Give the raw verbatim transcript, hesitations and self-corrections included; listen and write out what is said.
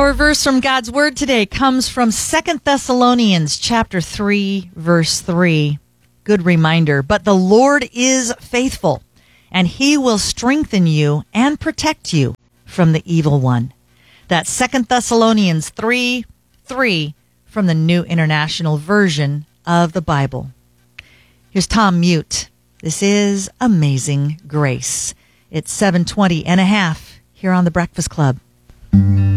Our verse from God's Word today comes from Second Thessalonians chapter three, verse three. Good reminder. But the Lord is faithful, and He will strengthen you and protect you from the evil one. That's Second Thessalonians three, three from the New International Version of the Bible. Here's Tom Mute. This is Amazing Grace. It's seven twenty and a half here on The Breakfast Club.